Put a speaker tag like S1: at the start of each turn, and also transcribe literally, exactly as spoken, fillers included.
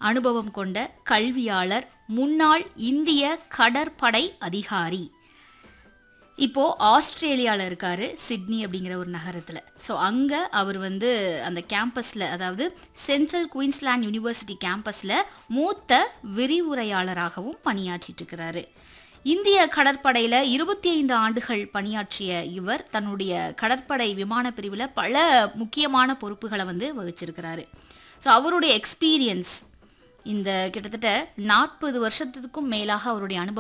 S1: அனுபவம் கொண்ட கல்வியாளர், முன்னாள் இந்திய கடற்படை அதிகாரி. இப்போ ஆஸ்திரேலியாவில் இருக்காரு, சிட்னி அப்படிங்கிற ஒரு நகரத்தில். ஸோ அங்கே அவர் வந்து அந்த கேம்பஸில், அதாவது சென்ட்ரல் குயின்ஸ்லாண்ட் யூனிவர்சிட்டி கேம்பஸில் மூத்த விரிவுரையாளராகவும் பணியாற்றிட்டு இருக்கிறாரு. இந்திய கடற்படையில் இருபத்தி ஐந்து ஆண்டுகள் பணியாற்றிய இவர் தன்னுடைய கடற்படை விமான பிரிவில் பல முக்கியமான பொறுப்புகளை வந்து வகிச்சிருக்கிறாரு. ஸோ அவருடைய எக்ஸ்பீரியன்ஸ், இந்த கிட்டத்தட்ட நாற்பது வருஷத்துக்கும் மேலாக அவருடைய அனுபவம்